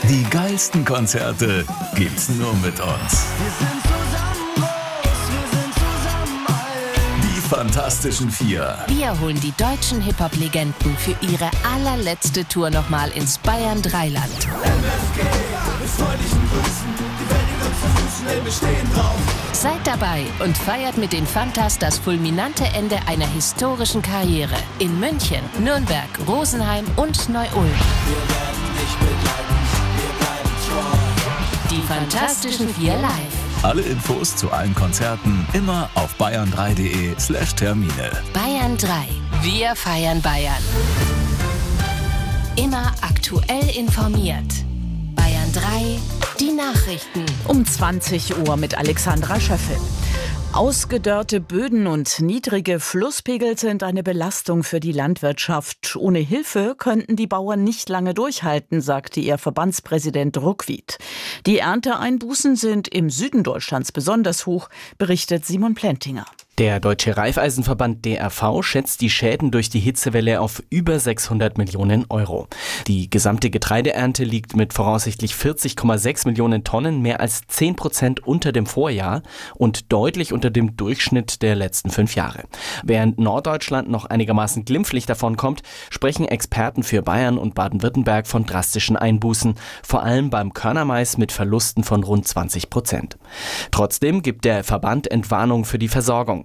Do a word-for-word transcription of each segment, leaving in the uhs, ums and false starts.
Die geilsten Konzerte gibt's nur mit uns. Wir sind zusammen groß, wir sind zusammen alt. Die Fantastischen Vier. Wir holen die deutschen Hip-Hop-Legenden für ihre allerletzte Tour nochmal ins Bayern drei Land. M F G, mit freundlichen Grüßen, die Welt in unseren Füßen, ey, wir stehen drauf. Seid dabei und feiert mit den Fantas das fulminante Ende einer historischen Karriere in München, Nürnberg, Rosenheim und Neu-Ulm. Wir werden dich begleiten, wir bleiben treu. Die Fantastischen Vier live. Alle Infos zu allen Konzerten immer auf bayern drei punkt de slash Termine. Bayern drei. Wir feiern Bayern. Immer aktuell informiert. Bayern drei. Die Nachrichten. Um zwanzig Uhr mit Alexandra Schöffel. Ausgedörrte Böden und niedrige Flusspegel sind eine Belastung für die Landwirtschaft. Ohne Hilfe könnten die Bauern nicht lange durchhalten, sagte ihr Verbandspräsident Ruckwied. Die Ernteeinbußen sind im Süden Deutschlands besonders hoch, berichtet Simon Plentinger. Der Deutsche Raiffeisenverband D R V schätzt die Schäden durch die Hitzewelle auf über sechshundert Millionen Euro. Die gesamte Getreideernte liegt mit voraussichtlich vierzig Komma sechs Millionen Tonnen mehr als zehn Prozent unter dem Vorjahr und deutlich unter dem Durchschnitt der letzten fünf Jahre. Während Norddeutschland noch einigermaßen glimpflich davonkommt, sprechen Experten für Bayern und Baden-Württemberg von drastischen Einbußen, vor allem beim Körnermais mit Verlusten von rund zwanzig Prozent. Trotzdem gibt der Verband Entwarnung für die Versorgung.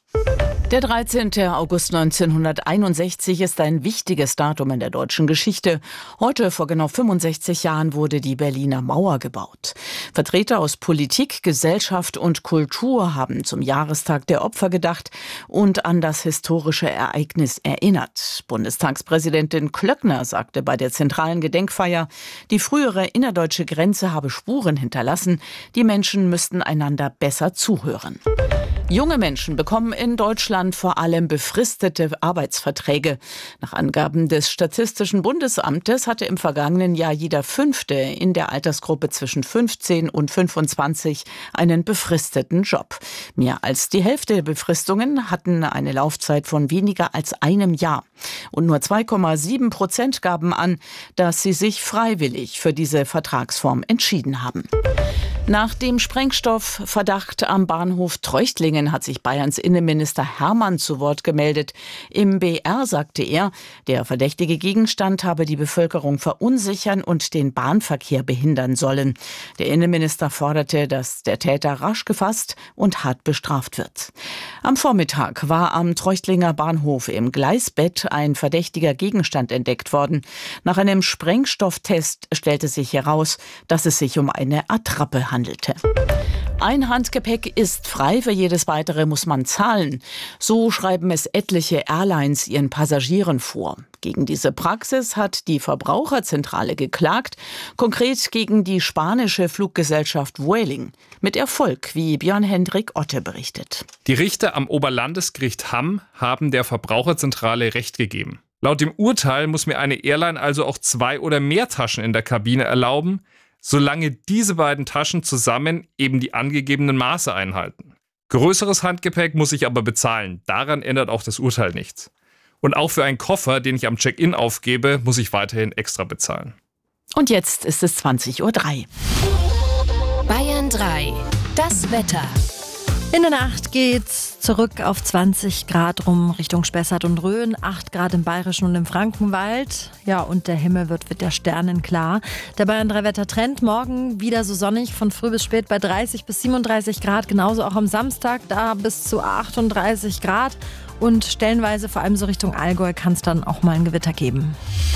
Der dreizehnte August neunzehnhunderteinundsechzig ist ein wichtiges Datum in der deutschen Geschichte. Heute, vor genau fünfundsechzig Jahren, wurde die Berliner Mauer gebaut. Vertreter aus Politik, Gesellschaft und Kultur haben zum Jahrestag der Opfer gedacht und an das historische Ereignis erinnert. Bundestagspräsidentin Klöckner sagte bei der zentralen Gedenkfeier, die frühere innerdeutsche Grenze habe Spuren hinterlassen. Die Menschen müssten einander besser zuhören. Junge Menschen bekommen in Deutschland vor allem befristete Arbeitsverträge. Nach Angaben des Statistischen Bundesamtes hatte im vergangenen Jahr jeder Fünfte in der Altersgruppe zwischen fünfzehn und fünfundzwanzig einen befristeten Job. Mehr als die Hälfte der Befristungen hatten eine Laufzeit von weniger als einem Jahr. Und nur zwei Komma sieben Prozent gaben an, dass sie sich freiwillig für diese Vertragsform entschieden haben. Nach dem Sprengstoffverdacht am Bahnhof Treuchtlingen hat sich Bayerns Innenminister Hermann zu Wort gemeldet. Im B R sagte er, der verdächtige Gegenstand habe die Bevölkerung verunsichern und den Bahnverkehr behindern sollen. Der Innenminister forderte, dass der Täter rasch gefasst und hart bestraft wird. Am Vormittag war am Treuchtlinger Bahnhof im Gleisbett ein verdächtiger Gegenstand entdeckt worden. Nach einem Sprengstofftest stellte sich heraus, dass es sich um eine Attrappe handelte. Ein Handgepäck ist frei, für jedes weitere muss man zahlen. So schreiben es etliche Airlines ihren Passagieren vor. Gegen diese Praxis hat die Verbraucherzentrale geklagt, konkret gegen die spanische Fluggesellschaft Vueling. Mit Erfolg, wie Björn-Hendrik Otte berichtet. Die Richter am Oberlandesgericht Hamm haben der Verbraucherzentrale Recht gegeben. Laut dem Urteil muss mir eine Airline also auch zwei oder mehr Taschen in der Kabine erlauben, solange diese beiden Taschen zusammen eben die angegebenen Maße einhalten. Größeres Handgepäck muss ich aber bezahlen. Daran ändert auch das Urteil nichts. Und auch für einen Koffer, den ich am Check-in aufgebe, muss ich weiterhin extra bezahlen. Und jetzt ist es zwanzig Uhr drei. Bayern drei. Das Wetter. In der Nacht geht's zurück auf zwanzig Grad rum Richtung Spessart und Rhön, acht Grad im Bayerischen und im Frankenwald. Ja, und der Himmel wird wieder sternenklar. Der Bayern drei Wettertrend morgen wieder so sonnig von früh bis spät bei dreißig bis siebenunddreißig Grad. Genauso auch am Samstag, da bis zu achtunddreißig Grad. Und stellenweise, vor allem so Richtung Allgäu, kann es dann auch mal ein Gewitter geben.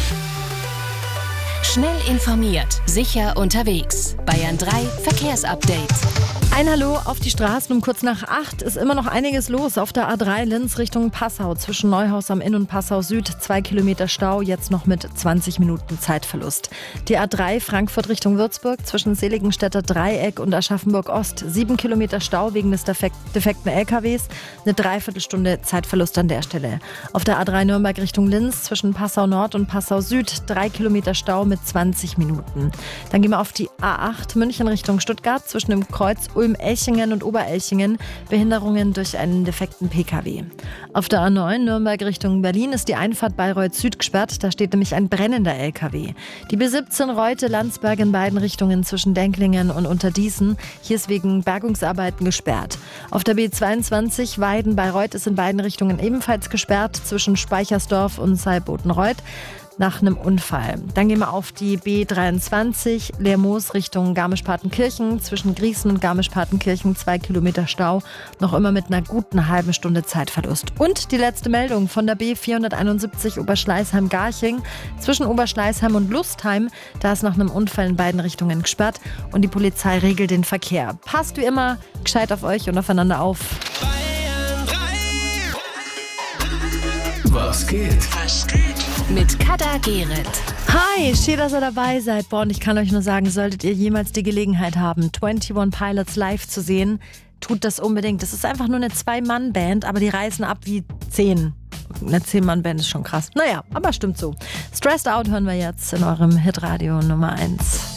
Schnell informiert, sicher unterwegs. Bayern drei Verkehrsupdate. Ein Hallo auf die Straßen um kurz nach acht ist immer noch einiges los auf der A drei Linz Richtung Passau zwischen Neuhaus am Inn und Passau Süd. Zwei Kilometer Stau, jetzt noch mit zwanzig Minuten Zeitverlust. Die A drei Frankfurt Richtung Würzburg zwischen Seligenstädter Dreieck und Aschaffenburg Ost. Sieben Kilometer Stau wegen des defekt, defekten L K Ws. Eine Dreiviertelstunde Zeitverlust an der Stelle. Auf der A drei Nürnberg Richtung Linz zwischen Passau Nord und Passau Süd. Drei Kilometer Stau mit zwanzig Minuten. Dann gehen wir auf die A acht München Richtung Stuttgart zwischen dem Kreuz Ulm-Elchingen und Oberelchingen Behinderungen durch einen defekten P K W. Auf der A neun Nürnberg Richtung Berlin ist die Einfahrt Bayreuth Süd gesperrt. Da steht nämlich ein brennender L K W. Die B siebzehn Reute-Landsberg in beiden Richtungen zwischen Denklingen und Unterdießen. Hier ist wegen Bergungsarbeiten gesperrt. Auf der B zweiundzwanzig Weiden-Bayreuth ist in beiden Richtungen ebenfalls gesperrt zwischen Speichersdorf und Saarbotenreuth nach einem Unfall. Dann gehen wir auf die B dreiundzwanzig Lermoos Richtung Garmisch-Partenkirchen. Zwischen Griesen und Garmisch-Partenkirchen zwei Kilometer Stau. Noch immer mit einer guten halben Stunde Zeitverlust. Und die letzte Meldung von der B vierhunderteinundsiebzig Oberschleißheim-Garching. Zwischen Oberschleißheim und Lustheim. Da ist nach einem Unfall in beiden Richtungen gesperrt. Und die Polizei regelt den Verkehr. Passt wie immer gescheit auf euch und aufeinander auf. Was geht? Was geht? Mit Kader Gerrit. Hi, schön, dass ihr dabei seid. Boah, und ich kann euch nur sagen, solltet ihr jemals die Gelegenheit haben, einundzwanzig Pilots live zu sehen, tut das unbedingt. Das ist einfach nur eine Zwei-Mann-Band, aber die reißen ab wie zehn. Eine Zehn-Mann-Band ist schon krass. Naja, aber stimmt so. Stressed Out hören wir jetzt in eurem Hitradio Nummer eins.